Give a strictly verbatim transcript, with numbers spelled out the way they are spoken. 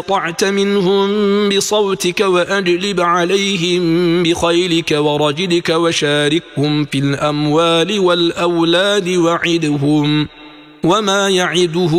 استطعت منهم بصوتك وأجلب عليهم بخيلك ورجلك وشاركهم في الأموال والأولاد وعدهم وما يعدهم